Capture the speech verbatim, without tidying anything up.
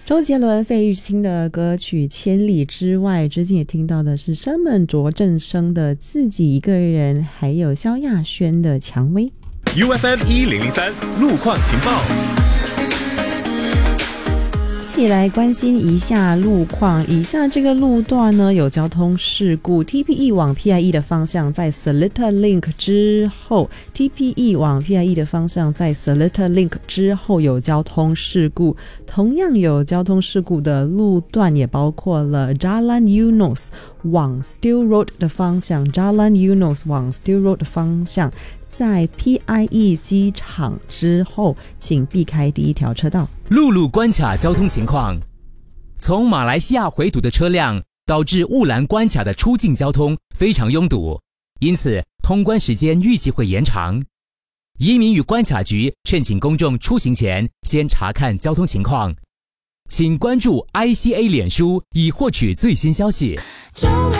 周杰伦费玉清的歌曲《千里之外》，之前也听到的是山本卓正生的《自己一个人》，还有萧亚轩的《蔷薇》。 U F M 一零零三路况情报， 一起来关心一下路况。以下这个路段呢有交通事故 ，T P E 往 P I E 的方向在 Seletar Link 之后 ，T P E 往 P I E 的方向在 Seletar Link 之后有交通事故。同样有交通事故的路段也包括了 Jalan Eunos 往 Still Road 的方向 ，Jalan Eunos 往 Still Road 的方向。在 P I E 机场之后，请避开第一条车道。 陆路关卡交通情况：从马来西亚回堵的车辆导致雾兰关卡的出境交通非常拥堵，因此通关时间预计会延长。移民与关卡局劝请公众出行前先查看交通情况，请关注 I C A 脸书以获取最新消息。